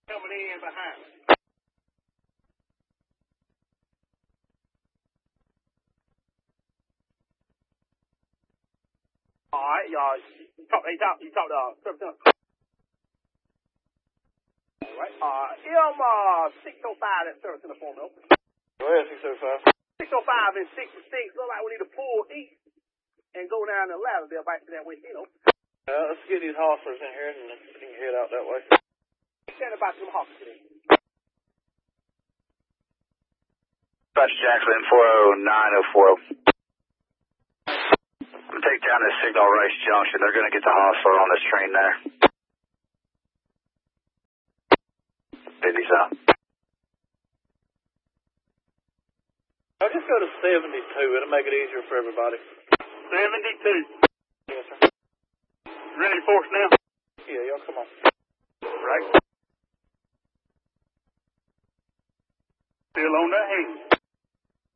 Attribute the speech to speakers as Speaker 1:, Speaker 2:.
Speaker 1: Coming in behind. Alright, y'all. He talked service center. Alright, 605 at service center for me.
Speaker 2: Go ahead, 605.
Speaker 1: 605 and 66. Look like we need to pull east and go down the ladder there back to that way, you know.
Speaker 2: Let's get these hostlers in here and then we can head out that way.
Speaker 1: Stand about them hostlers today.
Speaker 3: Dispatch Jackson 40904. I'm take down this Signal Rice Junction. They're going to get the hostler on this train there. Busy zone.
Speaker 2: I'll just go to 72. It'll make it easier for everybody.
Speaker 1: 72.
Speaker 2: Yes, sir.
Speaker 1: Ready for us now?
Speaker 2: Yeah, y'all come on.
Speaker 1: Right. Still on that hand.